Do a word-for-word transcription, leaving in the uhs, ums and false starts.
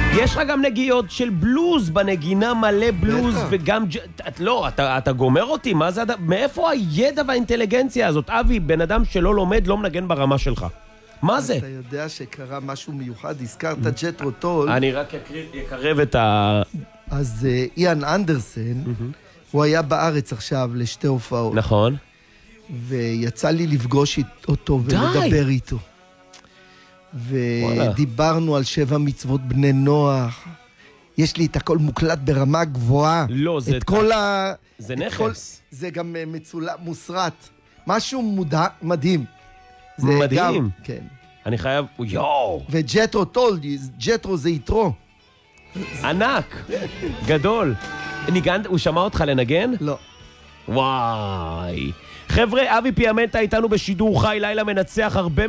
יש לך גם נגיעות של בלוז, בנגינה מלא בלוז, וגם... לא, אתה, אתה גומר אותי, מה זה... מאיפה הידע והאינטליגנציה הזאת? אבי, בן אדם שלא לומד, לא מנגן ברמה שלך. מה זה? אתה יודע שקרה משהו מיוחד, הזכרת ג'טרו טול. אני רק יקרב את ה... אז איאן אנדרסן, הוא היה בארץ עכשיו לשתי הופעות. נכון. ויצא לי לפגוש אותו ולדבר איתו. ודיברנו על שבע מצוות בני נוח. יש לי את הכל מוקלט ברמה גבוהה. לא, זה... את כל ה... זה נכס. זה גם מצולע, מוסרט. משהו מודע, מדהים. מדהים. כן. אני חייב... יואו. וג'טרו טול, ג'טרו זה יתרו. ענק. גדול. ניגן, הוא שמע אותך לנגן? לא. וואי. חבר'ה, אבי פיאמנטה איתנו בשידור חי, לילה מנצח, הרבה